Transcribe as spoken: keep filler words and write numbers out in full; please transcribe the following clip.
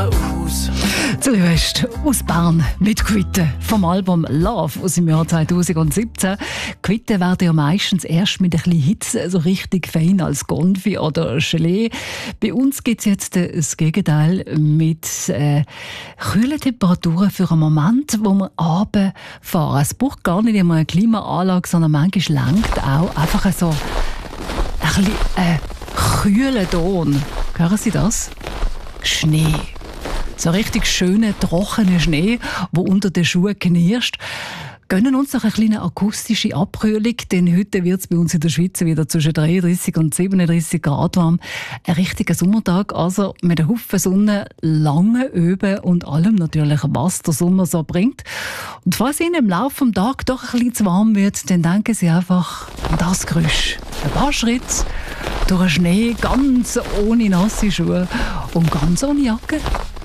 aus. Zuerst aus Bern mit Quitte vom Album Love aus dem Jahr zweitausendsiebzehn. Quitte werden ja meistens erst mit ein bisschen Hitze so richtig fein als Konfi oder Gelee. Bei uns gibt es jetzt das Gegenteil mit äh, kühlen Temperaturen für einen Moment, wo wir runterfahren. Es braucht gar nicht immer eine Klimaanlage, sondern manchmal reicht auch einfach so ein bisschen äh, kühlen Ton. Hören Sie das? Schnee. So richtig schöner, trockener Schnee, der unter den Schuhen knirscht. Gönnen uns noch eine kleine akustische Abkühlung, denn heute wird es bei uns in der Schweiz wieder zwischen dreiunddreißig und siebenunddreißig Grad warm. Ein richtiger Sommertag, also mit einer Haufen Sonne, langen Öben und allem natürlich, was der Sommer so bringt. Und falls Ihnen im Laufe des Tages doch ein bisschen zu warm wird, dann denken Sie einfach an das Geräusch. Ein paar Schritte durch den Schnee, ganz ohne nasse Schuhe und ganz ohne Jacke.